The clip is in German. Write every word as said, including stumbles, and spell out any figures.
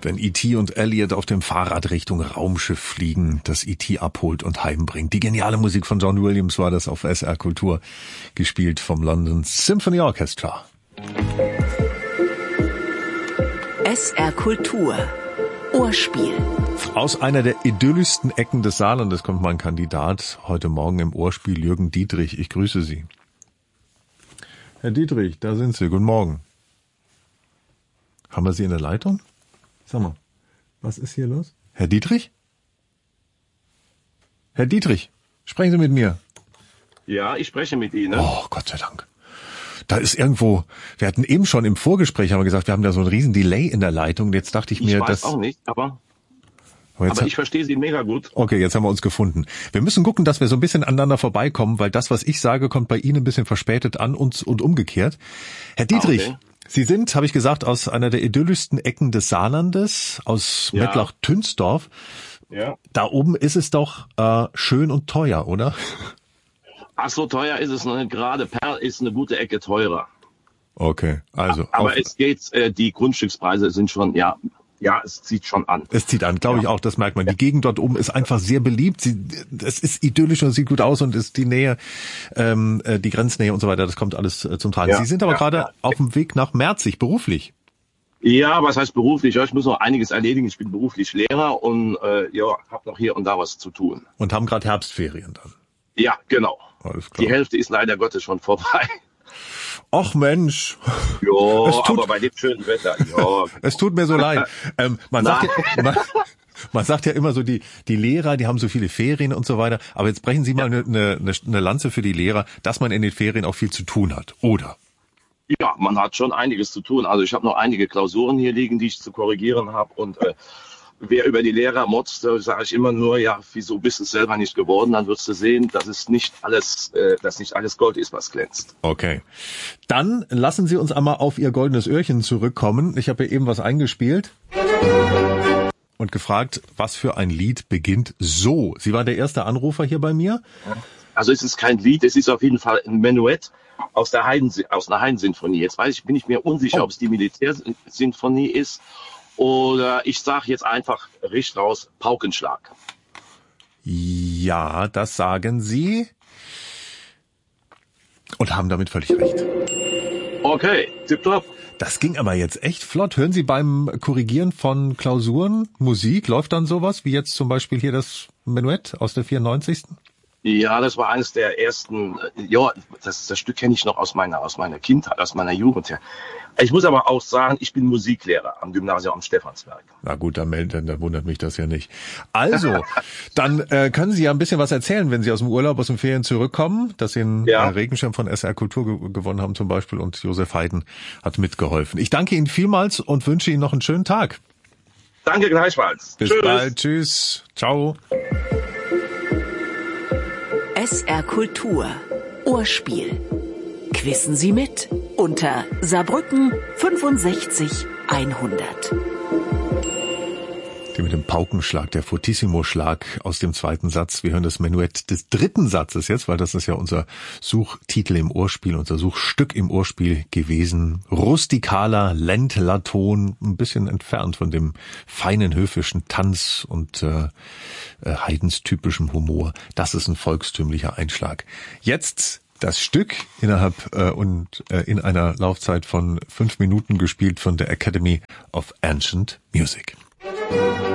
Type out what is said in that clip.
Wenn E T und Elliot auf dem Fahrrad Richtung Raumschiff fliegen, das E T abholt und heimbringt. Die geniale Musik von John Williams war das auf S R Kultur, gespielt vom London Symphony Orchestra. S R Kultur. Ohrspiel. Aus einer der idyllischsten Ecken des Saarlandes kommt mein Kandidat heute Morgen im Ohrspiel, Jürgen Dietrich. Ich grüße Sie. Herr Dietrich, da sind Sie. Guten Morgen. Haben wir Sie in der Leitung? Sag mal, was ist hier los? Herr Dietrich? Herr Dietrich, sprechen Sie mit mir. Ja, ich spreche mit Ihnen. Oh, Gott sei Dank. Da ist irgendwo, wir hatten eben schon im Vorgespräch, haben wir gesagt, wir haben da so einen riesen Delay in der Leitung. Jetzt dachte ich mir, ich weiß dass... auch nicht, aber... Aber, aber ich verstehe Sie mega gut. Okay, jetzt haben wir uns gefunden. Wir müssen gucken, dass wir so ein bisschen aneinander vorbeikommen, weil das, was ich sage, kommt bei Ihnen ein bisschen verspätet an uns und umgekehrt. Herr Dietrich, ah, okay. Sie sind, habe ich gesagt, aus einer der idyllischsten Ecken des Saarlandes, aus ja. Mettlach-Tünsdorf. Ja. Da oben ist es doch äh, schön und teuer, oder? Ach, so teuer ist es noch nicht gerade. Perl ist eine gute Ecke teurer. Okay, also. Aber es geht, äh, die Grundstückspreise sind schon, ja... Ja, es zieht schon an. Es zieht an, glaube ja. ich auch, das merkt man. Die Gegend dort oben ist einfach sehr beliebt. Sie, es ist idyllisch und sieht gut aus und ist die Nähe, ähm, die Grenznähe und so weiter, das kommt alles äh, zum Tragen. Ja. Sie sind aber ja, gerade ja. auf dem Weg nach Merzig, beruflich. Ja, was heißt beruflich? Ja, ich muss noch einiges erledigen. Ich bin beruflich Lehrer und äh, ja, habe noch hier und da was zu tun. Und haben gerade Herbstferien dann? Ja, genau. Alles klar. Die Hälfte ist leider Gottes schon vorbei. Ach Mensch. Ja, es tut, aber bei dem schönen Wetter. Ja. Es tut mir so leid. Ähm, man, sagt ja, man, man sagt ja immer so, die, die Lehrer, die haben so viele Ferien und so weiter. Aber jetzt brechen Sie mal eine, eine, eine Lanze für die Lehrer, dass man in den Ferien auch viel zu tun hat, oder? Ja, man hat schon einiges zu tun. Also ich habe noch einige Klausuren hier liegen, die ich zu korrigieren habe. Und äh, wer über die Lehrer motzt, äh, sage ich immer nur, ja, wieso bist du es selber nicht geworden? Dann wirst du sehen, dass es nicht alles, äh, dass nicht alles Gold ist, was glänzt. Okay. Dann lassen Sie uns einmal auf Ihr goldenes Öhrchen zurückkommen. Ich habe ja eben was eingespielt und gefragt, was für ein Lied beginnt so. Sie war der erste Anrufer hier bei mir. Also es ist kein Lied, es ist auf jeden Fall ein Menuett aus der Haydn, aus einer Haydn-Sinfonie. Jetzt weiß ich, bin ich mir unsicher, oh. ob es die Militärsinfonie ist. Oder ich sage jetzt einfach richtig raus, Paukenschlag. Ja, das sagen Sie. Und haben damit völlig recht. Okay, tipptopp. Das ging aber jetzt echt flott. Hören Sie beim Korrigieren von Klausuren Musik, läuft dann sowas, wie jetzt zum Beispiel hier das Menuett aus der vierundneunzigsten? Ja, das war eines der ersten, ja, das, das Stück kenne ich noch aus meiner, aus meiner Kindheit, aus meiner Jugend her. Ich muss aber auch sagen, ich bin Musiklehrer am Gymnasium am Stephansberg. Na gut, dann, dann, dann wundert mich das ja nicht. Also, dann äh, können Sie ja ein bisschen was erzählen, wenn Sie aus dem Urlaub, aus den Ferien zurückkommen, dass Sie einen ja. Regenschirm von S R Kultur ge- gewonnen haben zum Beispiel und Josef Haydn hat mitgeholfen. Ich danke Ihnen vielmals und wünsche Ihnen noch einen schönen Tag. Danke gleichfalls. Bis Tschüss. bald. Tschüss. Ciao. S R Kultur. Ohrspiel. Quissen Sie mit unter Saarbrücken fünfundsechzig hundert. Die mit dem Paukenschlag, der Fortissimo-Schlag aus dem zweiten Satz. Wir hören das Menuett des dritten Satzes jetzt, weil das ist ja unser Suchtitel im Ohrspiel, unser Suchstück im Ohrspiel gewesen. Rustikaler Ländlerton, ein bisschen entfernt von dem feinen höfischen Tanz und äh, Haydns typischem Humor. Das ist ein volkstümlicher Einschlag. Jetzt das Stück innerhalb äh, und äh, in einer Laufzeit von fünf Minuten gespielt von der Academy of Ancient Music.